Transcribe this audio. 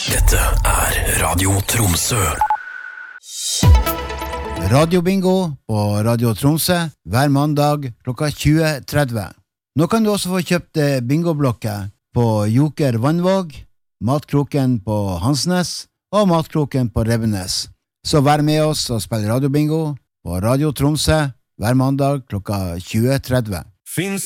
Dette Radio Tromsø. Radio Bingo på Radio Tromsø hver mandag klokka 20:30. Nå kan du også få kjøpt bingoblokker på Joker Vannvåg, Matkroken på Hansnes og Matkroken på Revenes. Så vær med oss og spill Radio Bingo på Radio Tromsø hver mandag klokka 20:30. Finns